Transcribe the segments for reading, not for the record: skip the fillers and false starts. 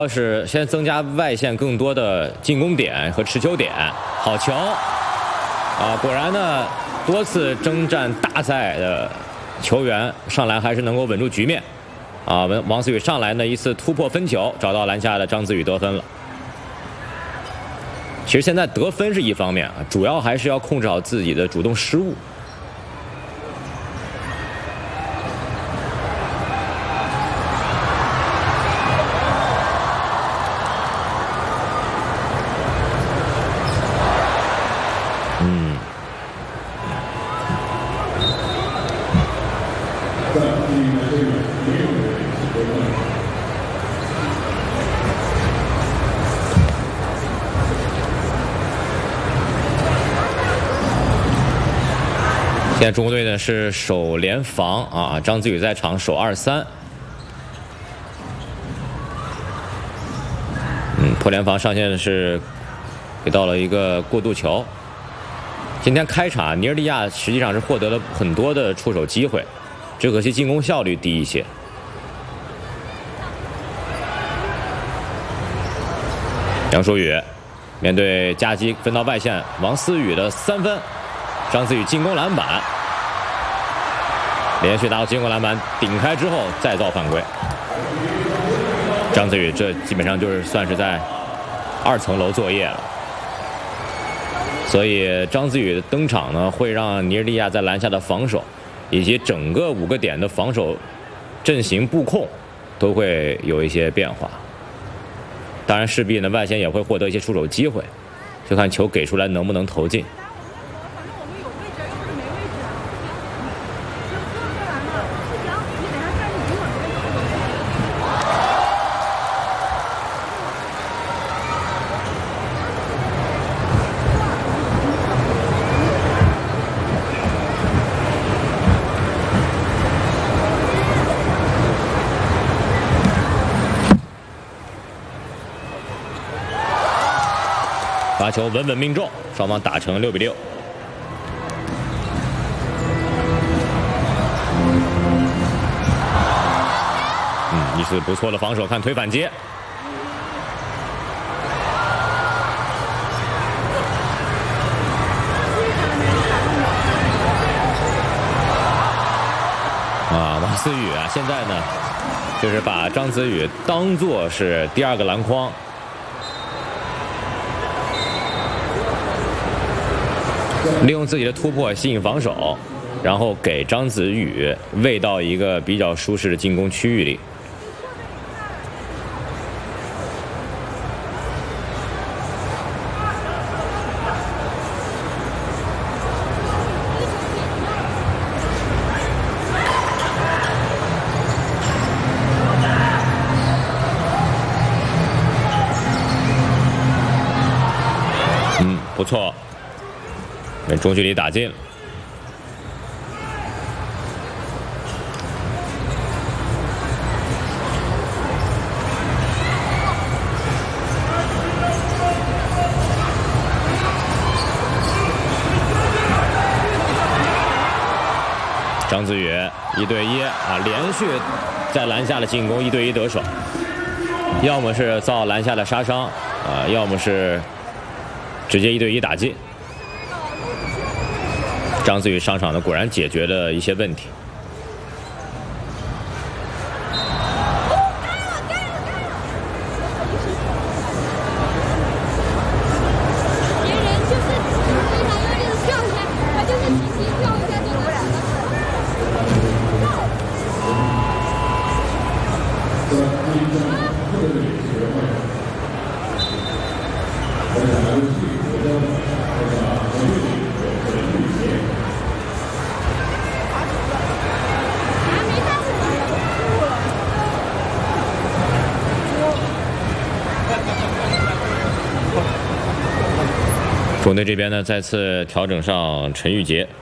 是先增加外线更多的进攻点和持球点。好球啊！果然呢，多次征战大赛的球员上来还是能够稳住局面。啊，王思雨上来呢一次突破分球，找到篮下的张子宇得分了。其实现在得分是一方面啊，主要还是要控制好自己的主动失误。 现在中国队呢是守联防啊，张子宇在场守2-3。破联防上线是给到了一个过渡球。今天开场，尼日利亚实际上是获得了很多的出手机会，只可惜进攻效率低一些。杨舒宇面对夹击分到外线，王思雨的3分。 张子宇进攻篮板，连续打到进攻篮板，顶开之后再造犯规。张子宇这基本上就是算是在2层楼作业了。所以张子宇的登场呢，会让尼日利亚在篮下的防守，以及整个5个点的防守阵型布控，都会有一些变化。当然，势必呢外线也会获得一些出手机会，就看球给出来能不能投进。 罚球稳稳命中，双方打成6比6。一次不错的防守，看推反接。王思雨啊，现在呢，就是把张子宇当作是第2个篮筐。 利用自己的突破吸引防守，然后给张子宇喂到一个比较舒适的进攻区域里。不错。 中距离打进了，张子宇1对1啊，连续在篮下的进攻1对1得手，要么是造篮下的杀伤啊，要么是直接1对1打进。 张子宇上场呢，果然解决了一些问题。 别人就是非常用力的跳一下，他就是轻轻跳一下就能了。 中队这边呢，再次调整上陈玉杰。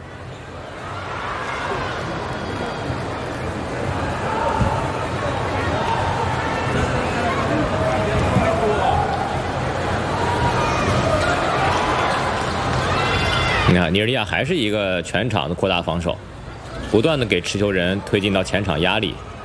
你看，尼日利亚还是一个全场的扩大防守，不断的给持球人推进到前场压力。